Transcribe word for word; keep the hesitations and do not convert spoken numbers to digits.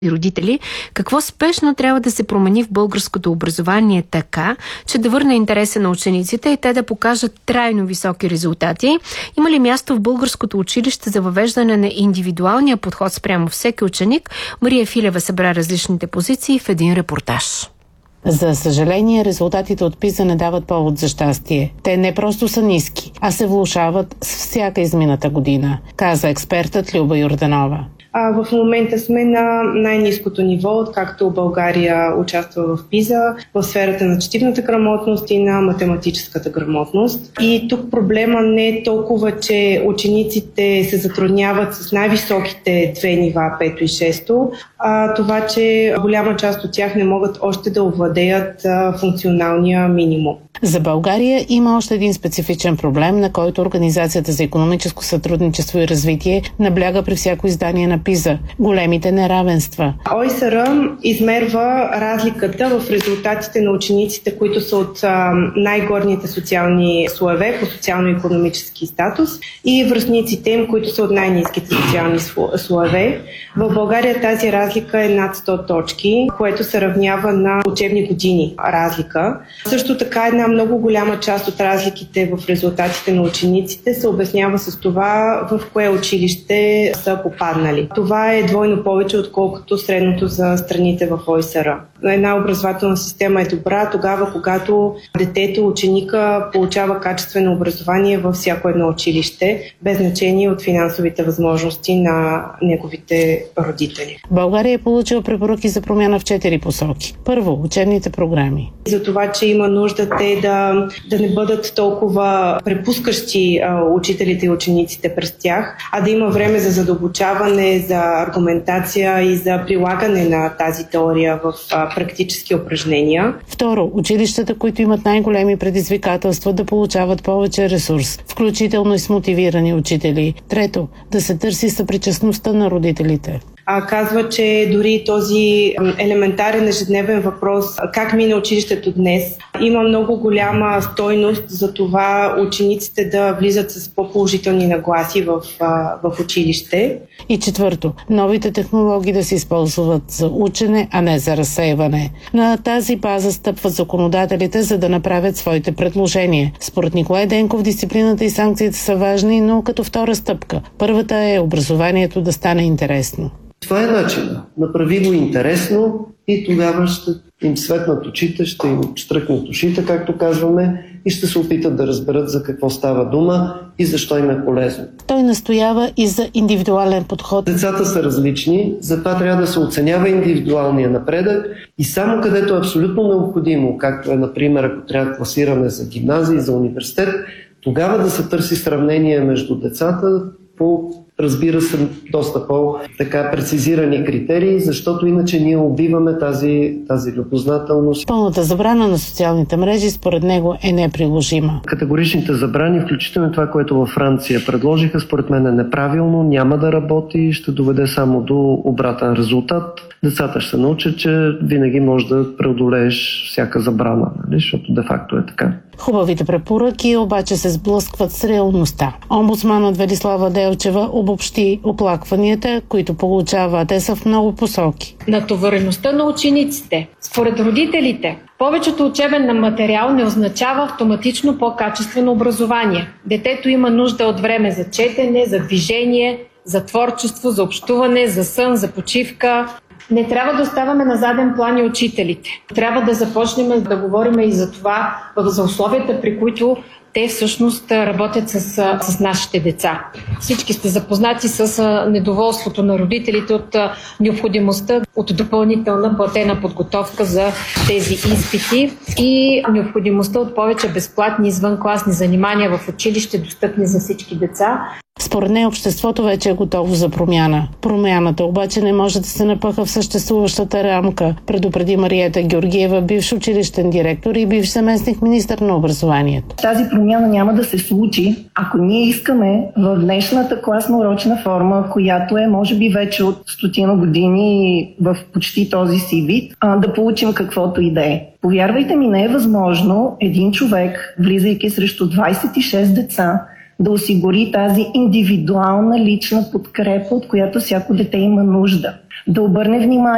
и родители, какво спешно трябва да се промени в българското образование така, че да върне интереса на учениците и те да покажат трайно високи резултати? Има ли място в българското училище за въвеждане на индивидуалния подход спрямо всеки ученик? Мария Филева събра различните позиции в един репортаж. За съжаление, резултатите от ПИЗа не дават повод за щастие. Те не просто са ниски, а се влошават с всяка измината година, каза експертът Люба Йорданова. А, в момента сме на най-ниското ниво, откакто България участва в ПИЗа, в сферата на четивната грамотност и на математическата грамотност. И тук проблема не е толкова, че учениците се затрудняват с най-високите две нива, пето и шесто, а това, че голяма част от тях не могат още да овладеят а, функционалния минимум. За България има още един специфичен проблем, на който Организацията за икономическо сътрудничество и развитие набляга при всяко издание на ПИЗа – големите неравенства. О И С Р измерва разликата в резултатите на учениците, които са от а, най-горните социални слоеве по социално-икономически статус и връстниците им, които са от най-ниските социални слоеве. В България тази разлика е над сто точки, което се равнява на учебни години разлика. Също така една много голяма част от разликите в резултатите на учениците се обяснява с това в кое училище са попаднали. Това е двойно повече, отколкото средното за страните в О И С Р. Една образователна система е добра тогава, когато детето, ученика получава качествено образование във всяко едно училище, без значение от финансовите възможности на неговите родители. България е получила препоръки за промяна в четири посоки. Първо, учебните програми. За това, че има нужда те да, да не бъдат толкова препускащи а, учителите и учениците през тях, а да има време за задълбочаване, за аргументация и за прилагане на тази теория в а, практически упражнения. Второ, училищата, които имат най-големи предизвикателства, да получават повече ресурс, включително и с мотивирани учители. Трето, да се търси съпричастността на родителите. А, казва, че дори този елементарен ежедневен въпрос как мина училището днес има много голяма стойност за това учениците да влизат с по-положителни нагласи в, в училище. И четвърто, новите технологии да се използват за учене, а не за разсейване. На тази база стъпват законодателите, за да направят своите предложения. Според Николай Денков дисциплината и санкциите са важни, но като втора стъпка. Първата е образованието да стане интересно. Това е начинът. Направи го интересно и тогава ще им светнат очите, ще им штръкнат ушите, както казваме, и ще се опитат да разберат за какво става дума и защо им е полезно. Той настоява и за индивидуален подход. Децата са различни, затова трябва да се оценява индивидуалния напредък и само където е абсолютно необходимо, както е, например, ако трябва класиране за гимназия и за университет, тогава да се търси сравнение между децата по, разбира се, доста по-така прецизирани критерии, защото иначе ние убиваме тази, тази любознателност. Пълната забрана на социалните мрежи според него е неприложима. Категоричните забрани, включително това, което във Франция предложиха, според мен е неправилно, няма да работи, ще доведе само до обратен резултат. Децата ще се научат, че винаги можеш да преодолееш всяка забрана, нали? Защото де-факто е така. Хубавите препоръки обаче се сблъскват с реалността. Омбудсманът Велислава Делчева обобщи оплакванията, които получава. Те са в много посоки. Натовареността на учениците. Според родителите, повечето учебен материал не означава автоматично по-качествено образование. Детето има нужда от време за четене, за движение, за творчество, за общуване, за сън, за почивка. Не трябва да оставаме на заден план и учителите. Трябва да започнем да говорим и за това, за условията, при които те всъщност работят с, с нашите деца. Всички сте запознати с недоволството на родителите от необходимостта от допълнителна платена подготовка за тези изпити и необходимостта от повече безплатни извънкласни занимания в училище, достъпни за всички деца. Според нея обществото вече е готово за промяна. Промяната обаче не може да се напъха в съществуващата рамка, предупреди Мариета Георгиева, бивш училищен директор и бивш заместник министър на образованието. Тази промяна няма да се случи, ако ние искаме в днешната класна урочна форма, която е може би вече от стотина години в почти този си вид, да получим каквото и да е. Повярвайте ми, не е възможно един човек, влизайки срещу двайсет и шест деца, да осигури тази индивидуална лична подкрепа, от която всяко дете има нужда. Да обърне внимание